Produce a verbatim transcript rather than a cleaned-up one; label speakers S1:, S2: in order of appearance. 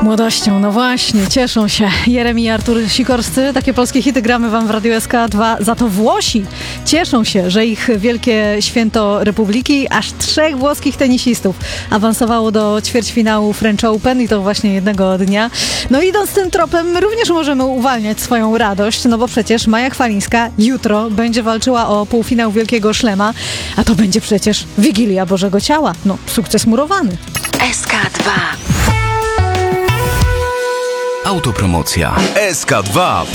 S1: Młodością, no właśnie, cieszą się Jeremi i Artur Sikorscy. Takie polskie hity gramy wam w Radiu S K dwa. Za to Włosi cieszą się, że ich wielkie święto Republiki, aż trzech włoskich tenisistów awansowało do ćwierćfinału French Open i to właśnie jednego dnia. No idąc tym tropem, również możemy uwalniać swoją radość, no bo przecież Maja Chwalińska jutro będzie walczyła o półfinał Wielkiego Szlema, a to będzie przecież Wigilia Bożego Ciała. No, sukces murowany.
S2: S K dwa.
S3: Autopromocja.
S4: S K dwa